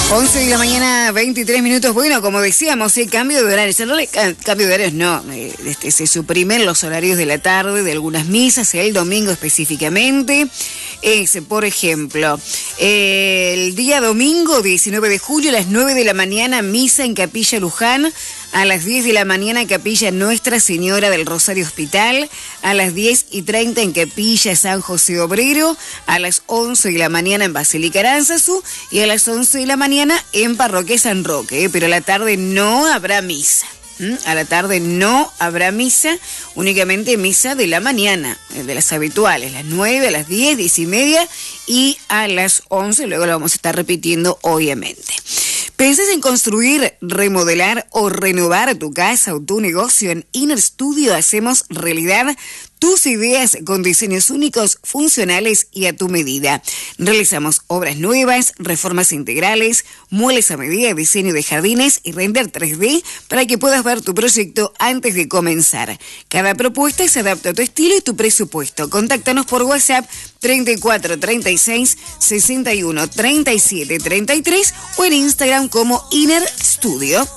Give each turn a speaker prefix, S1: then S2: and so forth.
S1: 11 de la mañana, 23 minutos. Bueno, como decíamos, cambio de horarios. En realidad, cambio de horarios no. Se suprimen los horarios de la tarde de algunas misas, el domingo específicamente. Por ejemplo, el día domingo, 19 de julio, a las 9 de la mañana, misa en Capilla Luján. A las 10 de la mañana en Capilla Nuestra Señora del Rosario Hospital, a las 10:30 en Capilla San José Obrero, a las 11 de la mañana en Basílica Aránzazu y a las 11 de la mañana en Parroquia San Roque, pero a la tarde no habrá misa. A la tarde no habrá misa, únicamente misa de la mañana, de las habituales, las 9, a las 10, 10:30 y a las 11, luego lo vamos a estar repitiendo obviamente. ¿Pensás en construir, remodelar o renovar tu casa o tu negocio? En Inner Studio hacemos realidad tus ideas con diseños únicos, funcionales y a tu medida. Realizamos obras nuevas, reformas integrales, muebles a medida, diseño de jardines y render 3D para que puedas ver tu proyecto antes de comenzar. Cada propuesta se adapta a tu estilo y tu presupuesto. Contáctanos por WhatsApp 34 36 61 37 33 o en Instagram como Inner Studio.